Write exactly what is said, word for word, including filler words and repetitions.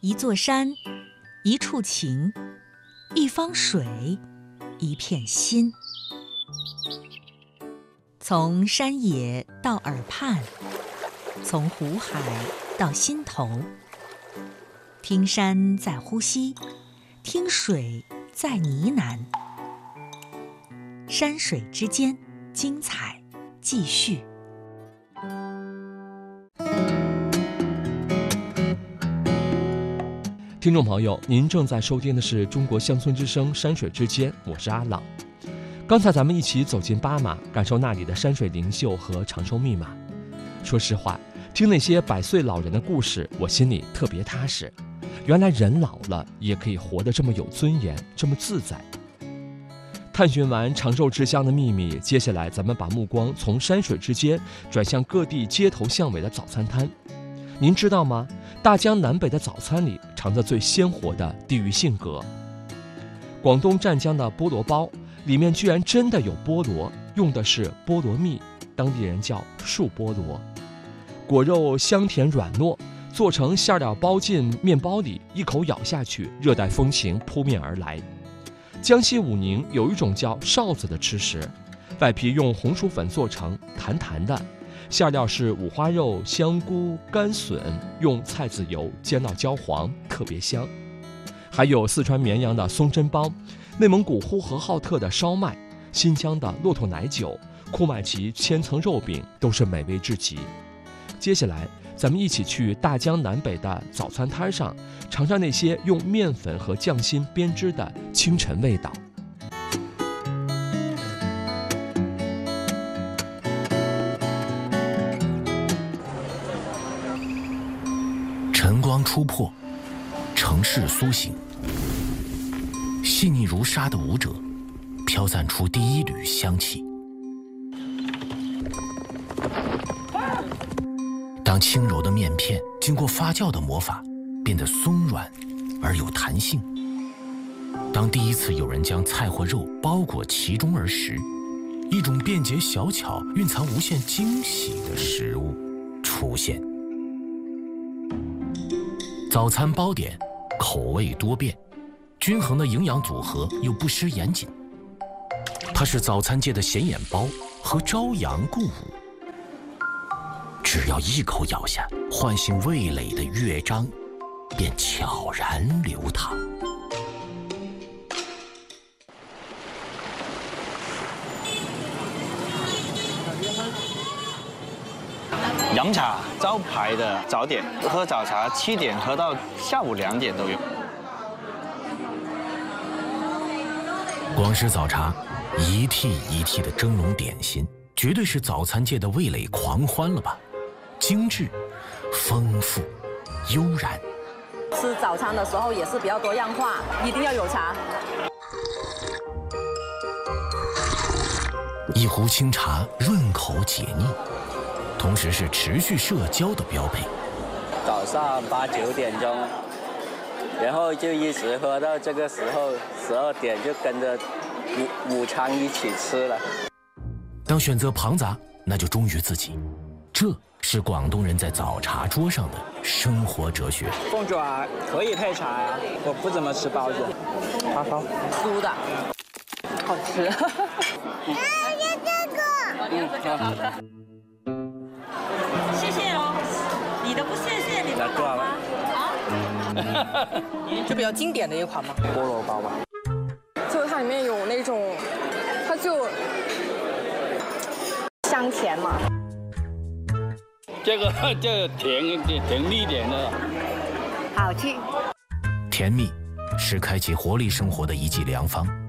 一座山，一处情，一方水，一片心。从山野到耳畔，从湖海到心头，听山在呼吸，听水在呢喃。山水之间，精彩继续。 听众朋友，您正在收听的是中国乡村之声山水之间，我是阿朗。刚才咱们一起走进巴马，感受那里的山水灵秀和长寿密码。说实话，听那些百岁老人的故事，我心里特别踏实。原来人老了也可以活得这么有尊严，这么自在。探寻完长寿之乡的秘密，接下来咱们把目光从山水之间转向各地街头巷尾的早餐摊。您知道吗？大江南北的早餐里藏着最鲜活的地域性格。广东湛江的菠萝包里面居然真的有菠萝，用的是菠萝蜜，当地人叫树菠萝。果肉香甜软糯，做成馅料包进面包里，一口咬下去，热带风情扑面而来。江西武宁有一种叫哨子的吃食，外皮用红薯粉做成，弹弹的，馅料是五花肉、香菇、干笋，用菜籽油煎到焦黄，特别香。还有四川绵阳的松针包，内蒙古呼和浩特的烧麦，新疆的骆驼奶酒，库麦奇千层肉饼，都是美味至极。接下来咱们一起去大江南北的早餐摊上，尝尝那些用面粉和匠心编织的清晨味道。 晨光初破，城市苏醒，细腻如纱的舞者飘散出第一缕香气。当轻柔的面片经过发酵的磨法，变得松软而有弹性。当第一次有人将菜或肉包裹其中而食，一种便捷小巧、蕴藏无限惊喜的食物出现。早餐包点，口味多变，均衡的营养组合又不失严谨。它是早餐界的显眼包和朝阳共舞。只要一口咬下，唤醒味蕾的乐章，便悄然流淌。 洋茶招牌的早点，喝早茶七点喝到下午两点都有。 光是早茶，一屉一屉的蒸笼点心，绝对是早餐界的味蕾狂欢了吧？精致、丰富、悠然。 吃早餐的时候也是比较多样化，一定要有茶。 一壶清茶润口解腻，同时是持续社交的标配。 早上八九点钟，然后就一直喝到这个时候，十二点就跟着午午餐一起吃了。 当选择庞杂，那就忠于自己。这是广东人在早茶桌上的生活哲学。 凤爪可以配茶呀，我不怎么吃包子。好好， 酥的，好吃。 嗯，好。 谢谢哦，你都不谢谢，你不好吗？ 啊？就比较经典的一款嘛。 菠萝包吧。 就它里面有那种，它就香甜嘛。 这个这甜甜蜜点的， 好吃。 甜蜜是开启活力生活的一剂良方。